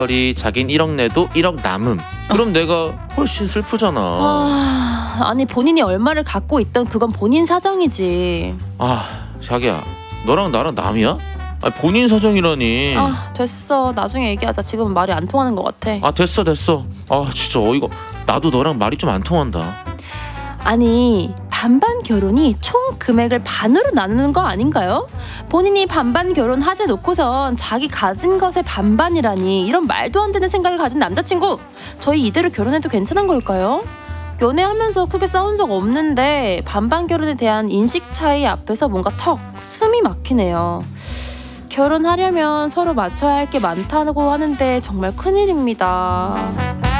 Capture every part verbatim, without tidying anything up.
이 자긴 일억 내도 일억 남음. 그럼 어. 내가 훨씬 슬프잖아. 아, 아니 본인이 얼마를 갖고 있던 그건 본인 사정이지. 아 자기야 너랑 나랑 남이야? 아 본인 사정이라니. 아 됐어 나중에 얘기하자. 지금은 말이 안 통하는 것 같아. 아 됐어 됐어. 아 진짜 어이가. 나도 너랑 말이 좀 안 통한다. 아니 반반 결혼이 총 금액을 반으로 나누는 거 아닌가요? 본인이 반반 결혼 하재 놓고선 자기 가진 것의 반반이라니 이런 말도 안 되는 생각을 가진 남자친구 저희 이대로 결혼해도 괜찮은 걸까요? 연애하면서 크게 싸운 적 없는데 반반 결혼에 대한 인식 차이 앞에서 뭔가 턱 숨이 막히네요. 결혼하려면 서로 맞춰야 할 게 많다고 하는데 정말 큰일입니다.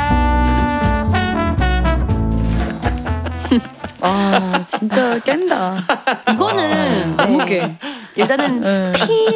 아 진짜 깬다. 이거는 너무 깨. 일단은 네.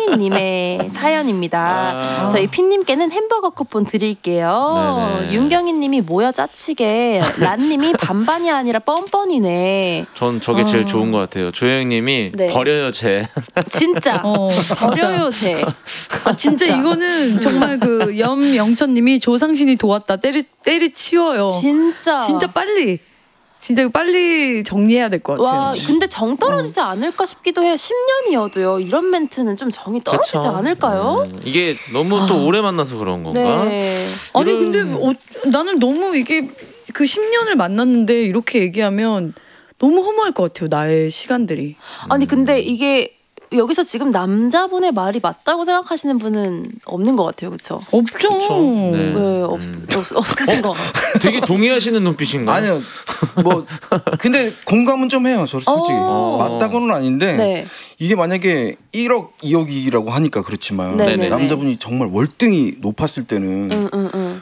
피님의 사연입니다. 아. 저희 피님께는 햄버거 쿠폰 드릴게요. 네네. 윤경희님이 뭐야 짜치게 란님이 반반이 아니라 뻔뻔이네. 전 저게 어. 제일 좋은 것 같아요. 조영님이 네. 버려요 쟤. 진짜 어, 버려요 쟤. 아 진짜, 진짜 이거는 정말 그 염영천님이 조상신이 도왔다 때리 때리 치워요. 진짜 진짜 빨리. 진짜 빨리 정리해야 될 것 같아요. 와, 근데 정 떨어지지 어. 않을까 싶기도 해요. 십 년이어도요. 이런 멘트는 좀 정이 떨어지지 그쵸? 않을까요? 음, 이게 너무 아. 또 오래 만나서 그런 건가? 네. 아니 이런... 근데 어, 나는 너무 이게 그 십 년을 만났는데 이렇게 얘기하면 너무 허무할 것 같아요. 나의 시간들이. 아니 근데 이게 여기서 지금 남자분의 말이 맞다고 생각하시는 분은 없는 것 같아요, 그렇죠? 없죠. 네. 네, 없, 음. 없, 없으신 거. 되게 동의하시는 눈빛인가요? 아니요, 뭐 근데 공감은 좀 해요, 저 솔직히. 맞다고는 아닌데 네. 이게 만약에 일억, 이억이라고 하니까 그렇지만 네네네. 남자분이 정말 월등히 높았을 때는. 음, 음, 음.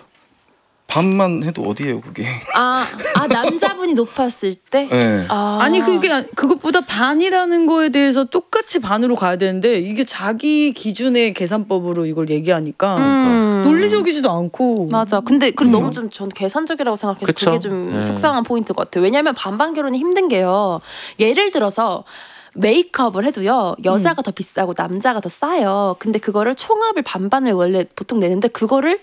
반만 해도 어디예요 그게? 아, 아 남자분이 높았을 때? 네. 아. 아니 그게 그것보다 반이라는 거에 대해서 똑같이 반으로 가야 되는데 이게 자기 기준의 계산법으로 이걸 얘기하니까 음. 논리적이지도 않고. 맞아. 근데 그 음. 너무 좀 전 계산적이라고 생각해서 그쵸? 그게 좀 네. 속상한 포인트 같아요. 왜냐하면 반반 결혼이 힘든 게요. 예를 들어서. 메이크업을 해도요 여자가 음. 더 비싸고 남자가 더 싸요. 근데 그거를 총합을 반반을 원래 보통 내는데 그거를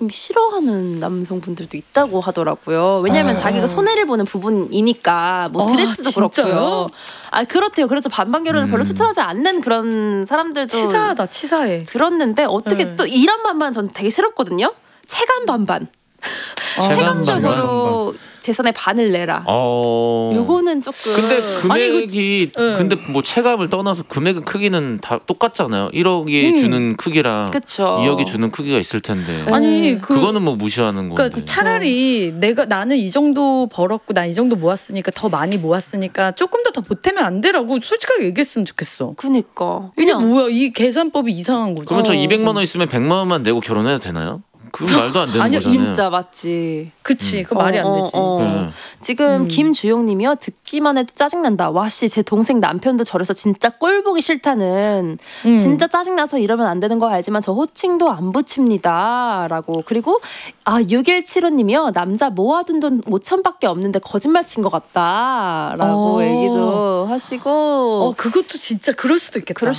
싫어하는 남성분들도 있다고 하더라고요. 왜냐하면 아. 자기가 손해를 보는 부분이니까 뭐 드레스도 아, 그렇고요. 아 그렇대요. 그래서 반반 결혼을 음. 별로 추천하지 않는 그런 사람들도 치사하다 치사해. 들었는데 어떻게 네. 또 이런 반반 전 되게 새롭거든요. 체감 반반. 아, 체감적으로 재산의 반을 내라. 어... 요거는 조금. 근데 금액이 아니, 그... 근데 뭐 체감을 떠나서 금액은 크기는 다 똑같잖아요. 일억이 음. 주는 크기랑 그쵸. 이억이 주는 크기가 있을 텐데. 아니 그, 그거는 뭐 무시하는 건데. 그러니까 차라리 내가 나는 이 정도 벌었고 난 이 정도 모았으니까 더 많이 모았으니까 조금 더 더 보태면 안 되라고 솔직하게 얘기했으면 좋겠어. 그니까. 이게 뭐야 이 계산법이 이상한 거죠. 그러면 저 이백만 원 있으면 백만 원만 내고 결혼해도 되나요? 그건 말도 안 되는 아니요, 거잖아요. 진짜 맞지. 그치, 음. 그 말이 안 되지. 어, 어, 어. 네. 지금 음. 김주용님이요. 듣기만 해도 짜증난다. 와씨 제 동생 남편도 저래서 진짜 꼴 보기 싫다는. 음. 진짜 짜증나서 이러면 안 되는 거 알지만 저 호칭도 안 붙입니다. 라고. 그리고 아 육일칠오님이요. 남자 모아둔 돈 오천밖에 없는데 거짓말 친 것 같다. 라고 어. 얘기도 하시고. 어 그것도 진짜 그럴 수도 있겠다. 그럴